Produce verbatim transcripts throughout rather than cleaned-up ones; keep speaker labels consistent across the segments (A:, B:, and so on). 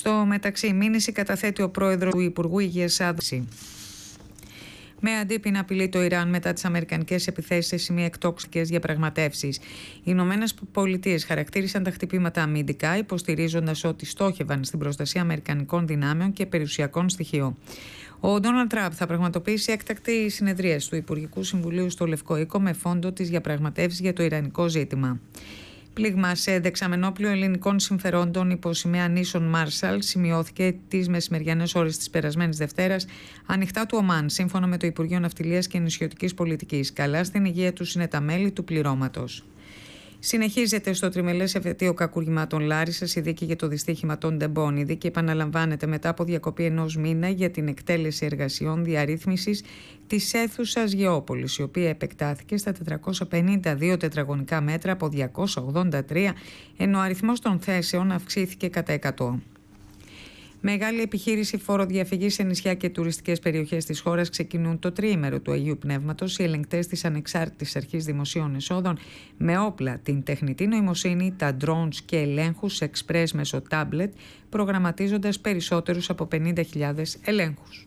A: Στο μεταξύ, μήνυση καταθέτει ο πρόεδρος του Υπουργού Υγείας Άδωση. Με αντίπεινα απειλεί το Ιράν μετά τις αμερικανικές επιθέσεις σε σημεία εκτόξικες διαπραγματεύσεις. Οι Ηνωμένες Πολιτείες χαρακτήρισαν τα χτυπήματα αμυντικά, υποστηρίζοντας ότι στόχευαν στην προστασία αμερικανικών δυνάμεων και περιουσιακών στοιχείων. Ο Ντόναλντ Τραμπ θα πραγματοποιήσει έκτακτη συνεδρίαση του Υπουργικού Συμβουλίου στο Λευκό Οίκο με φόντο τις διαπραγματεύσεις για το ιρανικό ζήτημα. Πλήγμα σε δεξαμενόπλιο ελληνικών συμφερόντων υπό σημαία νήσων Μάρσαλ σημειώθηκε τις μεσημεριανές ώρες της περασμένης Δευτέρας ανοιχτά του Ομάν, σύμφωνα με το Υπουργείο Ναυτιλίας και Νησιωτικής Πολιτικής. Καλά στην υγεία τους είναι τα μέλη του πληρώματος. Συνεχίζεται στο τριμελές εφετείο κακουργημάτων Λάρισσας η δίκη για το δυστύχημα των Ντεμπών. Η δίκη επαναλαμβάνεται μετά από διακοπή ενός μήνα για την εκτέλεση εργασιών διαρρύθμισης της αίθουσας Γεώπολης, η οποία επεκτάθηκε στα τετρακόσια πενήντα δύο τετραγωνικά μέτρα από διακόσια ογδόντα τρία, ενώ ο αριθμός των θέσεων αυξήθηκε κατά εκατό. Μεγάλη επιχείρηση φοροδιαφυγής σε νησιά και τουριστικές περιοχές της χώρας ξεκινούν το τριήμερο του Αγίου Πνεύματος. Οι ελεγκτές της Ανεξάρτητης Αρχής Δημοσίων Εσόδων με όπλα, την τεχνητή νοημοσύνη, τα drones και ελέγχους express μέσω tablet, προγραμματίζοντας περισσότερους από πενήντα χιλιάδες ελέγχους.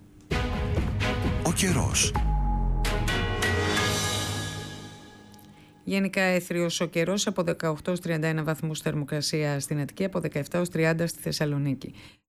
B: Ο καιρός.
A: Γενικά έθριος ο καιρός, από δεκαοκτώ έως τριάντα ένα βαθμούς θερμοκρασία στην Αττική, από δεκαεπτά έως τριάντα στη Θεσσαλονίκη.